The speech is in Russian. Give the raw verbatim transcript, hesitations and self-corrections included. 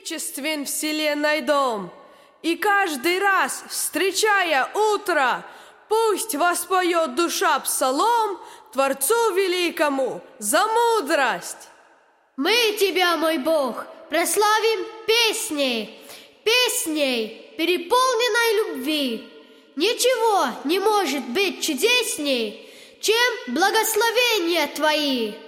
величествен вселенной дом, и каждый раз, встречая утро, пусть воспоет душа псалом Творцу великому за мудрость. Мы Тебя, мой Бог, прославим песней, песней переполненной любви. Ничего не может быть чудесней, чем благословения Твои.